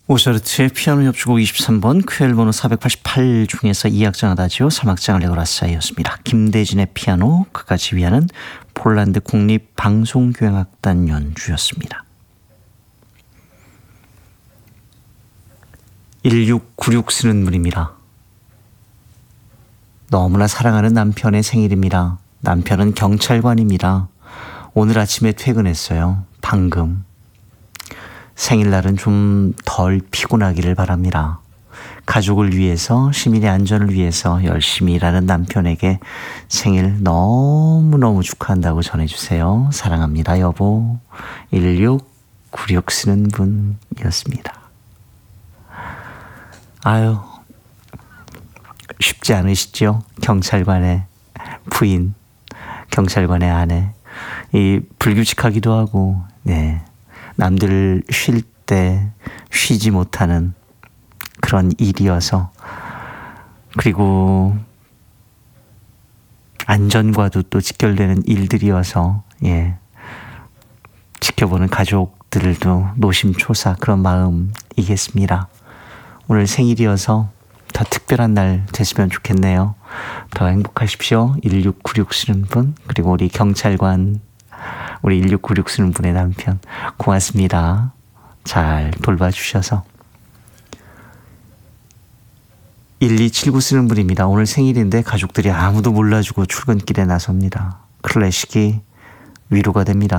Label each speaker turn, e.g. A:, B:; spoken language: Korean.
A: 모차르트의 피아노 협주곡 23번 퀘일 번호 488 중에서 2악장 아다지오 3악장 알레그라사이였습니다. 김대진의 피아노, 그가 지휘하는 폴란드 국립방송교향악단 연주였습니다. 1696 쓰는 분입니다. 너무나 사랑하는 남편의 생일입니다. 남편은 경찰관입니다. 오늘 아침에 퇴근했어요. 방금. 생일날은 좀 덜 피곤하기를 바랍니다. 가족을 위해서, 시민의 안전을 위해서 열심히 일하는 남편에게 생일 너무너무 축하한다고 전해주세요. 사랑합니다, 여보. 1696 쓰는 분이었습니다. 아유, 쉽지 않으시죠? 경찰관의 부인, 경찰관의 아내. 이 불규칙하기도 하고, 네. 남들 쉴 때 쉬지 못하는 그런 일이어서, 그리고 안전과도 또 직결되는 일들이어서, 예. 지켜보는 가족들도 노심초사 그런 마음이겠습니다. 오늘 생일이어서 더 특별한 날 됐으면 좋겠네요. 더 행복하십시오. 1696 쓰는 분, 그리고 우리 경찰관, 우리 1696 쓰는 분의 남편, 고맙습니다. 잘 돌봐주셔서. 1279 쓰는 분입니다. 오늘 생일인데 가족들이 아무도 몰라주고 출근길에 나섭니다. 클래식이 위로가 됩니다.